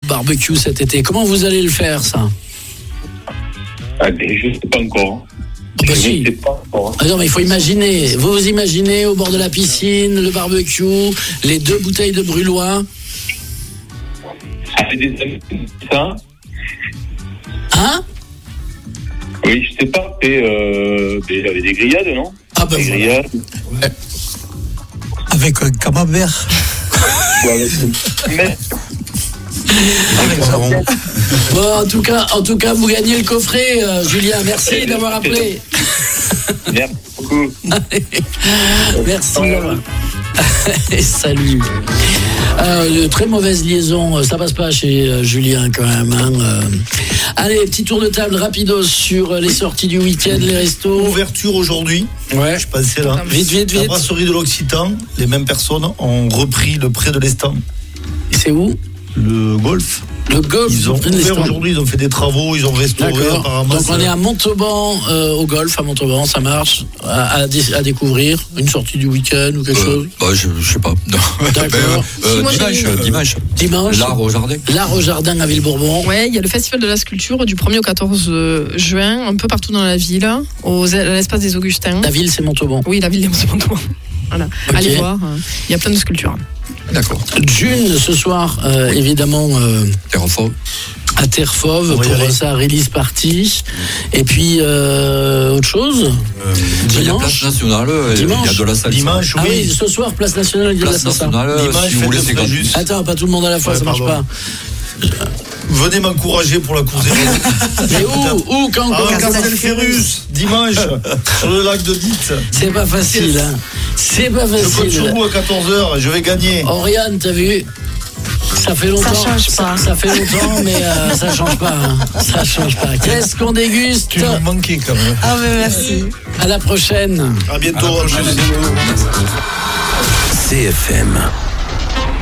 barbecue cet été. Comment vous allez le faire, ça? Allez, je ne sais pas encore. Bah si. Non, mais il faut imaginer. Vous imaginez au bord de la piscine, le barbecue, les 2 bouteilles de Brulois. Ça fait des amis, ça. Hein? Oui, je sais pas. Il y avait des grillades, non? Ah ben des voilà. grillades. Ouais. Avec un camembert. Mais... Bon, en tout cas, vous gagnez le coffret, Julien. Merci d'avoir appelé. Merci beaucoup. Merci. Et salut. Très mauvaise liaison, ça passe pas chez Julien quand même. Hein. Allez, petit tour de table rapidos sur les sorties du week-end, les restos. Ouverture aujourd'hui. Ouais. Je passais là. Vite. La brasserie de l'Occitan, les mêmes personnes ont repris le pré de l'Estan. C'est où? Le golf. Le golf. Ils ont ouvert aujourd'hui, ils ont fait des travaux, ils ont restauré apparemment. Donc on est à Montauban, au golf à Montauban, ça marche, à découvrir, une sortie du week-end ou quelque chose. Je sais pas. Non. D'accord. Dimanche. L'art au jardin. L'art au jardin à Villebourbon. Ouais, il y a le festival de la sculpture du 1er au 14 juin, un peu partout dans la ville, à l'espace des Augustins. La ville, c'est Montauban. Oui, la ville, c'est Montauban. Voilà. Okay. Allez voir, il y a plein de sculptures. D'accord. June, ce soir, évidemment, à Terre Fauve pour sa release party. Et puis, autre chose dimanche. Place nationale, il y a de la salsa. Dimanche, oui. Ah oui, ce soir, place nationale, il y a de la salsa. Dimanche, si vous voulez, c'est gratuit. Attends, pas tout le monde à la fois, ça marche pas. Venez m'encourager pour la course des Mais où quand Castelferrus, dimanche, sur le lac de Dites. C'est pas facile, hein. C'est pas facile. Je compte sur vous à 14h, je vais gagner. Oriane, t'as vu? Ça fait longtemps. Ça change pas. Ça fait longtemps, mais ça change pas. Hein. Ça change pas. Qu'est-ce qu'on déguste? Tu nous manquais quand même. Ah, mais merci. À la prochaine. À bientôt. CFM.